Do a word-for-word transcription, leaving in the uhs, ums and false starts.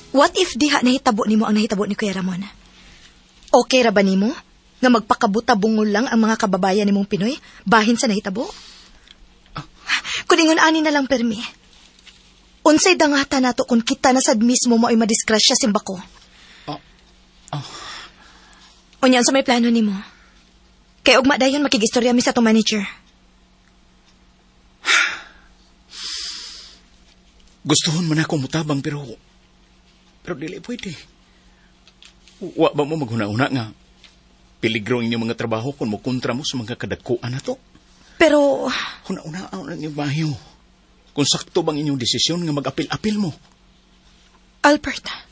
What if diha nahitabo nimo ang nahitabo ni Kuya Ramon? Okay ra ba nimo nga magpakabuta-bungol lang ang mga kababayan nimong Pinoy bahin sa nahitabo? Ah. Kung ingon ani na lang permi. Unsay dangata nato kung kita na sad mismo mo ay madisgrasya simbako? Ah. Ah. Unyan sa may plano nimo. Kay ugma dayon makigistorya mi sa to manager. Gustuhon man ako mutabang pero pero dili pwede. Wa ba mo maghuna-una nga peligro inyong mga trabaho kung mo kontra mo sa mga kadagkuan na to? Pero huna-unaan na niyo bayo. Kung sakto bang inyong desisyon nga mag-apil-apil mo? Albert,